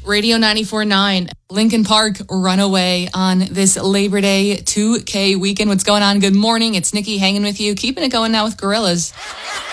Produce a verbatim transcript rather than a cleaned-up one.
Radio ninety-four point nine, Lincoln Park Runaway on this Labor Day two K weekend. What's going on? Good morning. It's Nikki hanging with you, keeping it going now with Gorillaz.